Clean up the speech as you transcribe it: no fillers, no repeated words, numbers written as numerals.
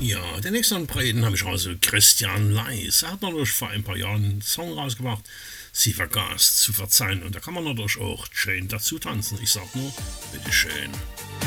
Ja, den nächsten Breden habe ich also Christian Leis. Er hat natürlich vor ein paar Jahren einen Song rausgebracht, Sie vergaß zu verzeihen. Und da kann man natürlich auch schön dazu tanzen. Ich sag nur, bitteschön.